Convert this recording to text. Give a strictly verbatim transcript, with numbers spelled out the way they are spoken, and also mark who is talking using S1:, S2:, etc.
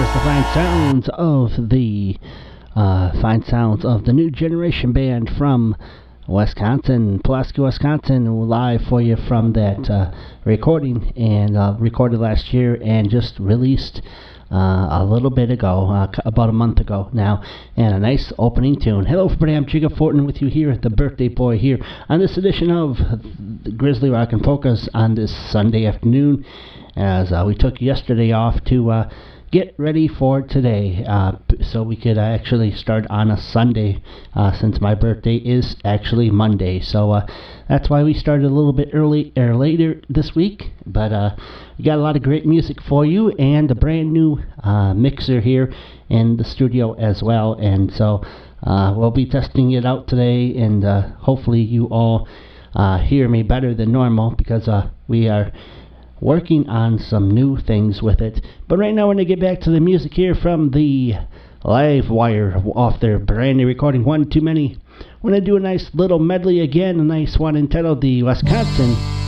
S1: the fine sounds of the uh, fine sounds of the New Generation Band from Wisconsin, Pulaski, Wisconsin, live for you from that uh, recording, and uh, recorded last year and just released uh, a little bit ago, uh, about a month ago now, and a nice opening tune. Hello everybody, I'm Jigga Fortin with you here at the Birthday Boy here on this edition of Grizzly Rock and Polkas on this Sunday afternoon, as uh, we took yesterday off to uh, get ready for today, uh, so we could uh, actually start on a Sunday, uh, since my birthday is actually Monday. So uh, that's why we started a little bit early or later this week. But uh, we got a lot of great music for you, and a brand new uh, mixer here in the studio as well. And so uh, we'll be testing it out today, and uh, hopefully you all uh, hear me better than normal, because uh, we are working on some new things with it. But right now we're going to get back to the music here from the Live Wire off their brand new recording, One Too Many. We're going to do a nice little medley again, a nice one entitled the Wisconsin